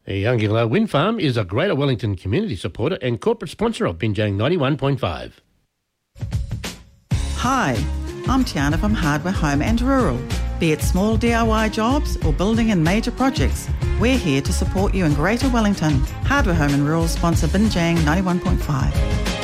Youngilla Wind Farm is a Greater Wellington community supporter and corporate sponsor of Binjang 91.5. Hi, I'm Tiana from Hardware Home and Rural. Be it small DIY jobs or building and major projects, we're here to support you in Greater Wellington. Hardware Home and Rural sponsor Binjang 91.5.